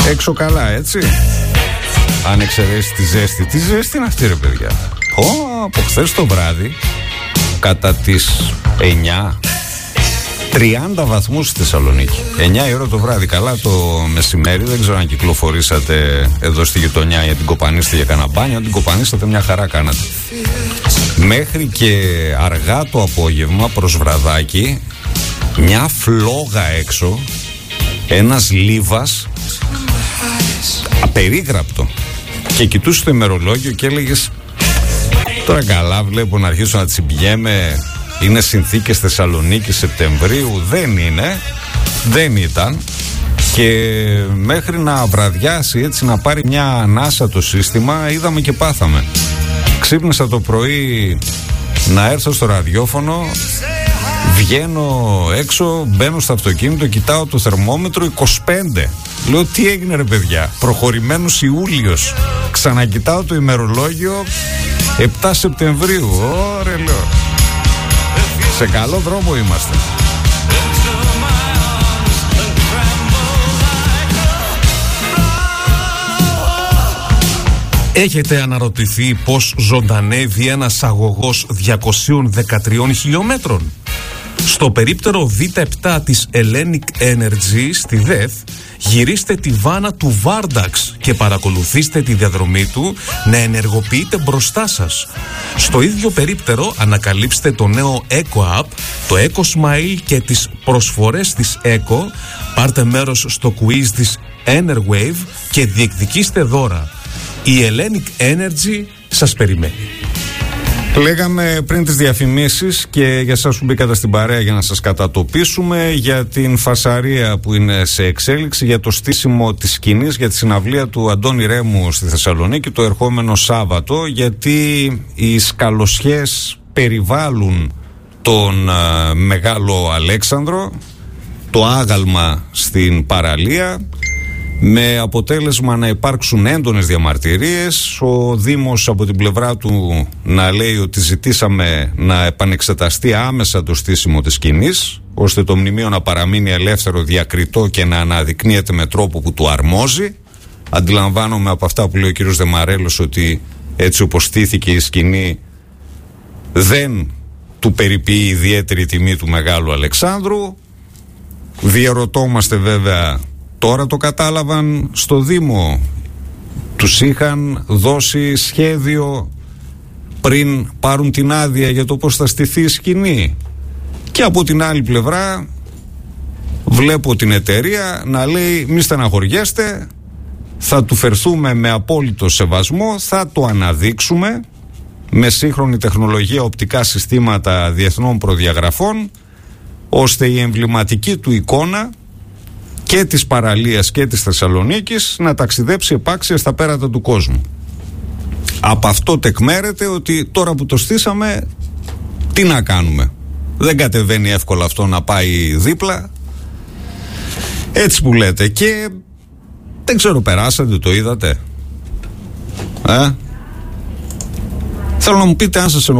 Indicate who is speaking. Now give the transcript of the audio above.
Speaker 1: Έξω καλά, έτσι. Αν εξαιρέσει τη ζέστη. Τι ζέστη είναι αυτή, ρε παιδιά? Από χθες το βράδυ, κατά τις 9, 30 βαθμούς στη Θεσσαλονίκη. 9 η ώρα το βράδυ. Καλά το μεσημέρι. Δεν ξέρω αν κυκλοφορήσατε εδώ στη γειτονιά για την κοπανίστε για κανένα μπάνιο. Αν την κοπανίσατε, μια χαρά κάνατε. Μέχρι και αργά το απόγευμα προς βραδάκι, μια φλόγα έξω, ένας λίβας απερίγραπτο. Και κοιτούσε το ημερολόγιο και έλεγες, τώρα καλά βλέπω να αρχίσω να τσιμπιέμαι. Είναι συνθήκες Θεσσαλονίκη Σεπτεμβρίου? Δεν είναι. Δεν ήταν. Και μέχρι να βραδιάσει, έτσι να πάρει μια ανάσα το σύστημα, είδαμε και πάθαμε. Ξύπνησα το πρωί να έρθω στο ραδιόφωνο, βγαίνω έξω, μπαίνω στο αυτοκίνητο, κοιτάω το θερμόμετρο 25. Λέω, τι έγινε ρε παιδιά? Προχωρημένος Ιούλιος. Ξανακοιτάω το ημερολόγιο, 7 Σεπτεμβρίου. Ωραία, λέω. Σε καλό δρόμο είμαστε.
Speaker 2: Έχετε αναρωτηθεί πώς ζωντανεύει ένας αγωγός 213 χιλιόμετρων? Στο περίπτερο Β7 της Hellenic Energy στη ΔΕΘ, γυρίστε τη βάνα του Βάρνταξ και παρακολουθήστε τη διαδρομή του να ενεργοποιείται μπροστά σας. Στο ίδιο περίπτερο ανακαλύψτε το νέο Eco App, το Eco Smile και τις προσφορές της Eco. Πάρτε μέρος στο quiz της Enerwave και διεκδικήστε δώρα. Η Hellenic Energy σας περιμένει.
Speaker 1: Λέγαμε πριν τις διαφημίσεις και για σας που μπήκατε στην παρέα για να σας κατατοπίσουμε για την φασαρία που είναι σε εξέλιξη για το στήσιμο της σκηνής για τη συναυλία του Αντώνη Ρέμου στη Θεσσαλονίκη το ερχόμενο Σάββατο, γιατί οι σκαλοσιές περιβάλλουν τον Μεγάλο Αλέξανδρο, το άγαλμα στην παραλία, με αποτέλεσμα να υπάρξουν έντονες διαμαρτυρίες. Ο Δήμος από την πλευρά του να λέει ότι ζητήσαμε να επανεξεταστεί άμεσα το στήσιμο της σκηνής, ώστε το μνημείο να παραμείνει ελεύθερο, διακριτό και να αναδεικνύεται με τρόπο που του αρμόζει. Αντιλαμβάνομαι από αυτά που λέει ο κύριος Δεμαρέλος ότι έτσι όπως στήθηκε η σκηνή δεν του περιποιεί ιδιαίτερη τιμή του Μεγάλου Αλεξάνδρου. Διαρωτόμαστε βέβαια, τώρα το κατάλαβαν στο Δήμο? Τους είχαν δώσει σχέδιο πριν πάρουν την άδεια για το πώς θα στηθεί η σκηνή? Και από την άλλη πλευρά βλέπω την εταιρεία να λέει, μη στεναχωριέστε, θα του φερθούμε με απόλυτο σεβασμό, θα το αναδείξουμε με σύγχρονη τεχνολογία, οπτικά συστήματα διεθνών προδιαγραφών, ώστε η εμβληματική του εικόνα και της παραλίας και της Θεσσαλονίκης να ταξιδέψει επάξια στα πέρατα του κόσμου. Από αυτό τεκμέρεται ότι τώρα που το στήσαμε, τι να κάνουμε? Δεν κατεβαίνει εύκολα αυτό να πάει δίπλα. Έτσι που λέτε. Και δεν ξέρω, περάσατε, το είδατε? Θέλω να μου πείτε αν σας